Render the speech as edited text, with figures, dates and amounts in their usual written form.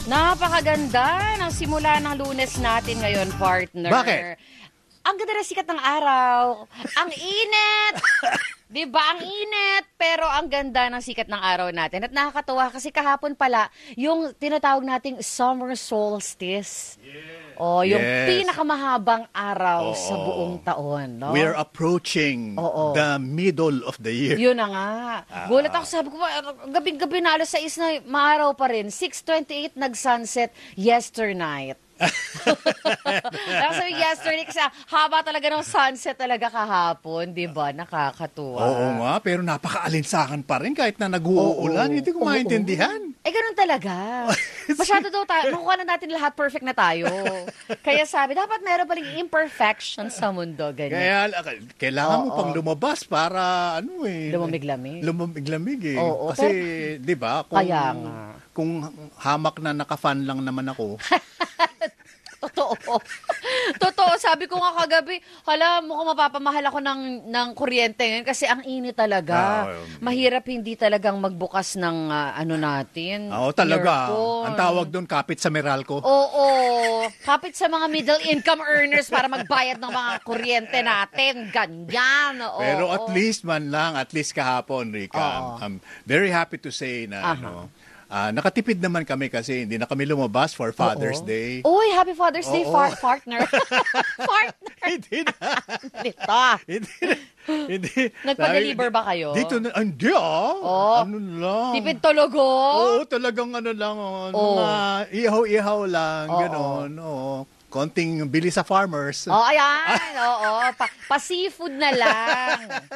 Napakaganda ng simula ng Lunes natin ngayon, partner. Bakit? Ang ganda ng sikat ng araw. Ang init! Diba? Ang init, pero ang ganda ng sikat ng araw natin. At nakakatuwa kasi kahapon pala, yung tinatawag nating summer solstice. Yung pinakamahabang araw sa buong taon. No? We're approaching the middle of the year. Yun na nga. Gulat ako, sabi ko, gabing-gabi na alas 6 na maaraw pa rin. 6:28 nag-sunset yesternight. Sabi yesterday kasi haba talaga ng sunset talaga kahapon, di ba? Nakakatuwa. Oo nga, pero napaka-alinsakan pa rin kahit na nag-uulan. Hindi ko maintindihan. Ganun talaga. Masyado daw tayo. Makuha na natin lahat, perfect na tayo. Kaya sabi, dapat meron pa rin imperfection sa mundo. Ganyan. Kaya kailangan mo pang lumabas para lumamig-lamig. Lumamig-lamig eh. Oo, kasi, di ba, kung hamak na naka-fan lang naman ako. Totoo. Totoo. Sabi ko nga kagabi, mukhang mapapamahal ako ng kuryente ngayon kasi ang init talaga. Mahirap hindi talagang magbukas ng natin. Oo, talaga. Earphone. Ang tawag doon, kapit sa Meralco. Oo. Kapit sa mga middle income earners para magbayad ng mga kuryente natin. Ganyan. Pero at least kahapon, Rika, I'm very happy to say na nakatipid naman kami kasi hindi na kami lumabas for Father's Day. Uy, Happy Father's Day, partner. Partner. Hindi na. Hindi. Nagpa-deliver ba kayo? Dito na, hindi Ano lang. Tipid tologo? Oo, talagang lang. Mga ihaw-ihaw lang, gano'n. Konting bili sa farmers. Ayan. Pa-seafood na lang.